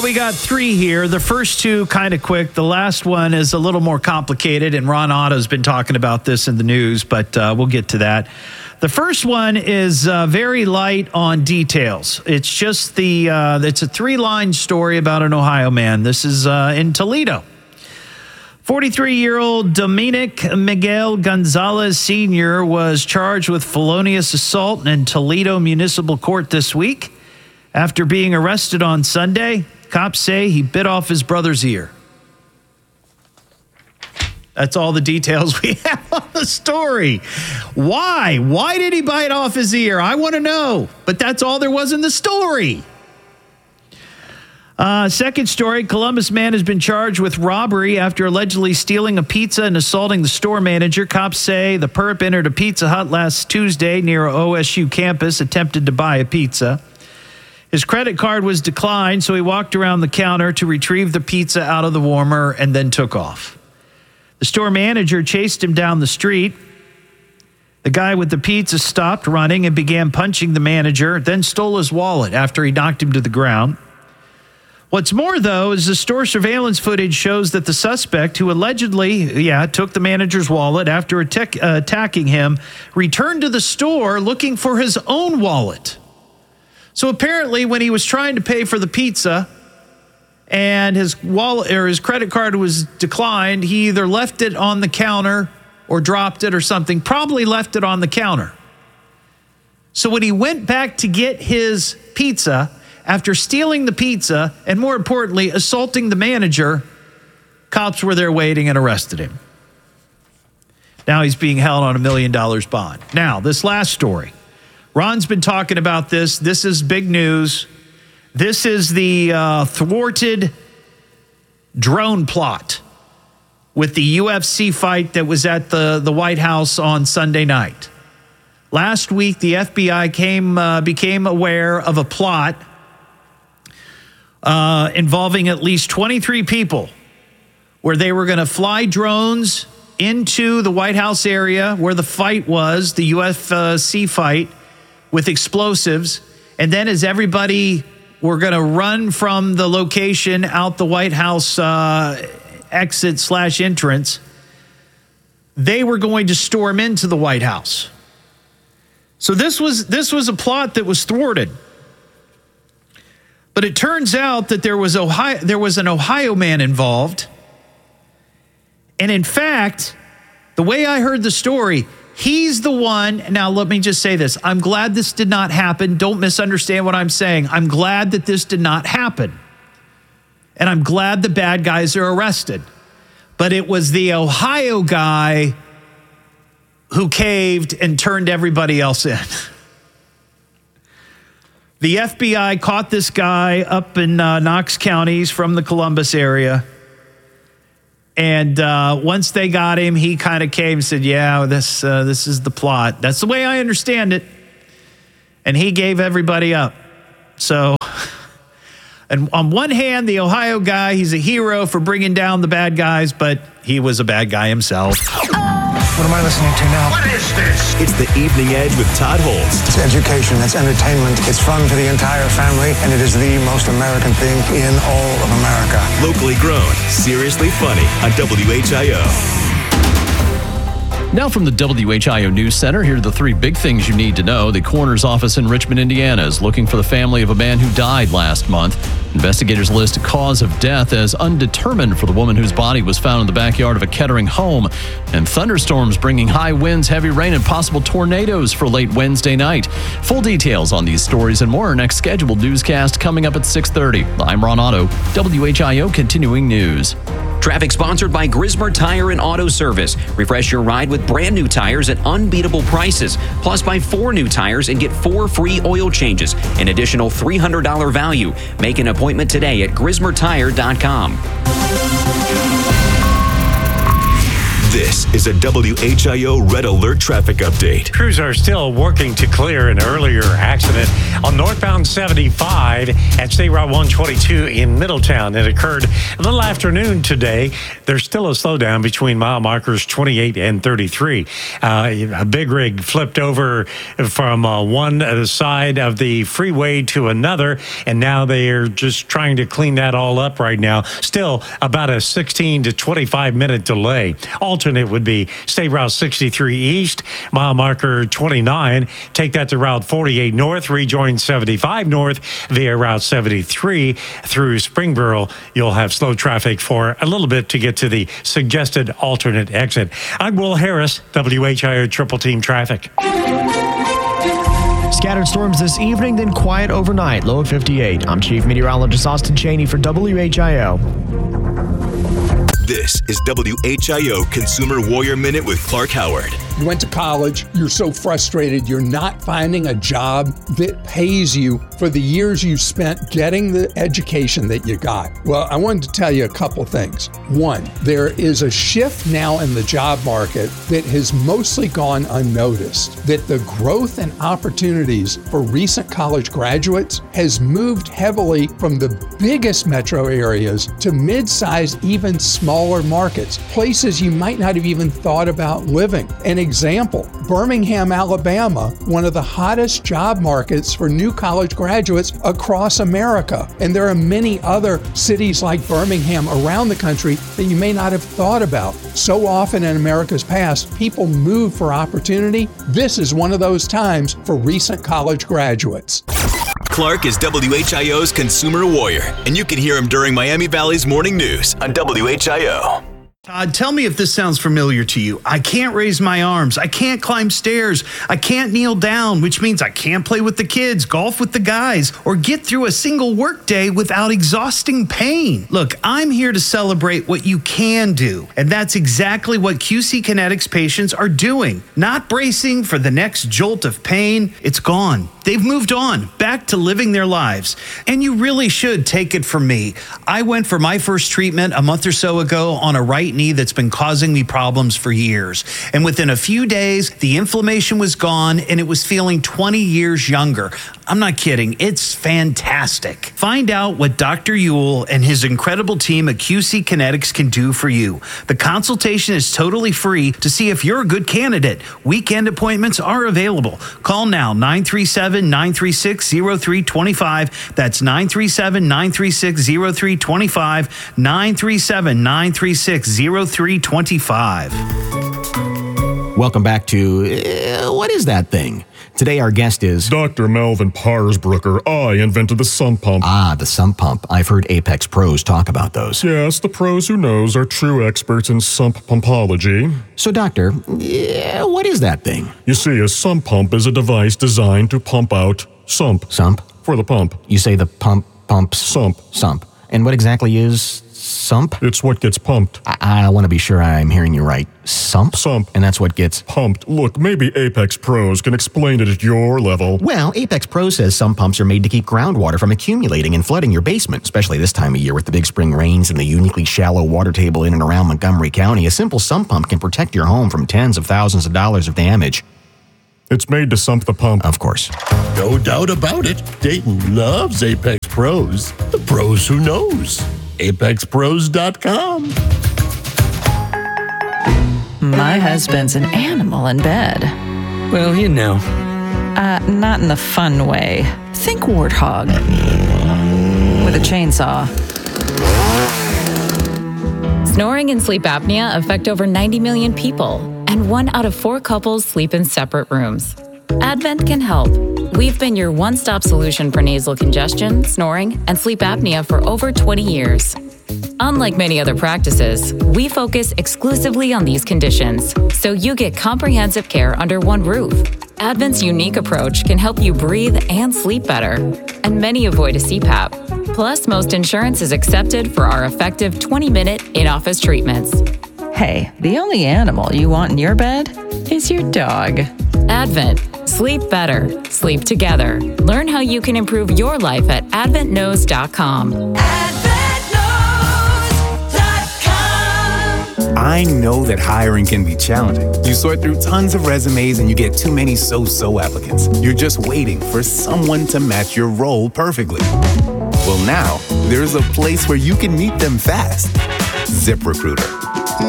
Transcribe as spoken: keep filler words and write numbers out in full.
we got three here. The first two kind of quick. The last one is a little more complicated, and Ron Otto's been talking about this in the news, but uh, we'll get to that. The first one is uh, very light on details. It's just the, uh, it's a three-line story about an Ohio man. This is uh, in Toledo. forty-three-year-old Dominic Miguel Gonzalez Senior was charged with felonious assault in Toledo Municipal Court this week. After being arrested on Sunday, cops say he bit off his brother's ear. That's all the details we have on the story. Why? Why did he bite off his ear? I want to know. But that's all there was in the story. Uh, second story, Columbus man has been charged with robbery after allegedly stealing a pizza and assaulting the store manager. Cops say the perp entered a Pizza Hut last Tuesday near a O S U campus, attempted to buy a pizza. His credit card was declined, so he walked around the counter to retrieve the pizza out of the warmer and then took off. The store manager chased him down the street. The guy with the pizza stopped running and began punching the manager, then stole his wallet after he knocked him to the ground. What's more, though, is the store surveillance footage shows that the suspect, who allegedly, yeah, took the manager's wallet after attack, uh, attacking him, returned to the store looking for his own wallet. So apparently, when he was trying to pay for the pizza and his wallet or his credit card was declined, he either left it on the counter or dropped it or something, probably left it on the counter. So when he went back to get his pizza, after stealing the pizza and more importantly, assaulting the manager, cops were there waiting and arrested him. Now he's being held on a million dollars bond. Now, this last story. Ron's been talking about this. This is big news. This is the uh, thwarted drone plot with the U F C fight that was at the, the White House on Sunday night. Last week, the F B I came uh, became aware of a plot uh, involving at least twenty-three people where they were going to fly drones into the White House area where the fight was, the U F C fight, with explosives. And then as everybody were going to run from the location out the White House uh, exit slash entrance, they were going to storm into the White House. So this was this was a plot that was thwarted. But it turns out that there was Ohio, there was an Ohio man involved. And in fact, the way I heard the story, he's the one. Now, let me just say this. I'm glad this did not happen. Don't misunderstand what I'm saying. I'm glad that this did not happen. And I'm glad the bad guys are arrested. But it was the Ohio guy who caved and turned everybody else in. The F B I caught this guy up in uh, Knox counties from the Columbus area. And uh, once they got him, he kind of came and said, yeah, this uh, this is the plot. That's the way I understand it. And he gave everybody up. So, and on one hand, the Ohio guy, he's a hero for bringing down the bad guys, but he was a bad guy himself. What am I listening to now? What is this? It's the Evening Edge with Todd Holst. It's education, it's entertainment, it's fun for the entire family, and it is the most American thing in all of America. Locally grown, seriously funny on W H I O. Now from the W H I O News Center, here are the three big things you need to know. The coroner's office in Richmond, Indiana is looking for the family of a man who died last month. Investigators list a cause of death as undetermined for the woman whose body was found in the backyard of a Kettering home. And thunderstorms bringing high winds, heavy rain, and possible tornadoes for late Wednesday night. Full details on these stories and more. Our next scheduled newscast coming up at six thirty. I'm Ron Otto, W H I O Continuing News. Traffic sponsored by Grismer Tire and Auto Service. Refresh your ride with brand new tires at unbeatable prices. Plus, buy four new tires and get four free oil changes, an additional three hundred dollars value. Make an appointment today at grismer tire dot com. This is a W H I O Red Alert traffic update. Crews are still working to clear an earlier accident on northbound seventy-five at State Route one twenty-two in Middletown. It occurred a little afternoon today. There's still a slowdown between mile markers twenty-eight and thirty-three. Uh, a big rig flipped over from uh, one side of the freeway to another, and now they are just trying to clean that all up right now. Still about a sixteen to twenty-five minute delay. Alternate would be State Route sixty-three East, mile marker twenty-nine. Take that to Route forty-eight North, rejoin seventy-five North via Route seventy-three through Springboro. You'll have slow traffic for a little bit to get to the suggested alternate exit. I'm Will Harris, W H I O Triple Team Traffic. Scattered storms this evening, then quiet overnight. Low at fifty-eight. I'm Chief Meteorologist Austin Cheney for W H I O. This is W H I O Consumer Warrior Minute with Clark Howard. You went to college, you're so frustrated, you're not finding a job that pays you for the years you spent getting the education that you got. Well, I wanted to tell you a couple things. One, there is a shift now in the job market that has mostly gone unnoticed, that the growth and opportunities for recent college graduates has moved heavily from the biggest metro areas to mid-sized, even smaller markets, places you might not have even thought about living. An example, Birmingham, Alabama, one of the hottest job markets for new college graduates across America. And there are many other cities like Birmingham around the country that you may not have thought about. So often in America's past, people move for opportunity. This is one of those times for recent college graduates. Clark is W H I O's Consumer Warrior, and you can hear him during Miami Valley's Morning News on W H I O. Todd, tell me if this sounds familiar to you. I can't raise my arms. I can't climb stairs. I can't kneel down, which means I can't play with the kids, golf with the guys, or get through a single workday without exhausting pain. Look, I'm here to celebrate what you can do, and that's exactly what Q C Kinetics patients are doing. Not bracing for the next jolt of pain. It's gone. They've moved on, back to living their lives. And you really should take it from me. I went for my first treatment a month or so ago on a right knee that's been causing me problems for years. And within a few days, the inflammation was gone and it was feeling twenty years younger. I'm not kidding. It's fantastic. Find out what Doctor Ewell and his incredible team at Q C Kinetics can do for you. The consultation is totally free to see if you're a good candidate. Weekend appointments are available. Call now, nine three seven, nine three six, zero three two five. That's nine three seven, nine three six, zero three two five, nine three seven, nine three six, zero three two five. Welcome back to uh, What Is That Thing? Today our guest is Doctor Melvin Parsbrucker. I invented the sump pump. Ah, the sump pump. I've heard Apex pros talk about those. Yes, the pros who knows are true experts in sump pumpology. So, doctor, yeah, what is that thing? You see, a sump pump is a device designed to pump out sump. Sump? For the pump. You say the pump pumps? Sump. Sump. And what exactly is sump? It's what gets pumped. I, I want to be sure I'm hearing you right. Sump? Sump. And that's what gets pumped. Look, maybe Apex Pros can explain it at your level. Well, Apex Pro says sump pumps are made to keep groundwater from accumulating and flooding your basement, especially this time of year with the big spring rains and the uniquely shallow water table in and around Montgomery County. A simple sump pump can protect your home from tens of thousands of dollars of damage. It's made to sump the pump. Of course. No doubt about it. Dayton loves Apex Pros. The pros who knows. apex pros dot com. My husband's an animal in bed. Well, you know. Uh, not in the fun way. Think warthog. With a chainsaw. Snoring and sleep apnea affect over ninety million people, and one out of four couples sleep in separate rooms. Advent can help. We've been your one-stop solution for nasal congestion, snoring, and sleep apnea for over twenty years. Unlike many other practices, we focus exclusively on these conditions, so you get comprehensive care under one roof. Advent's unique approach can help you breathe and sleep better, and many avoid a C PAP. Plus, most insurance is accepted for our effective twenty-minute in-office treatments. Hey, the only animal you want in your bed is your dog. Advent. Sleep better. Sleep together. Learn how you can improve your life at advent knows dot com. I know that hiring can be challenging. You sort through tons of resumes and you get too many so-so applicants. You're just waiting for someone to match your role perfectly. Well, now, there's a place where you can meet them fast. ZipRecruiter.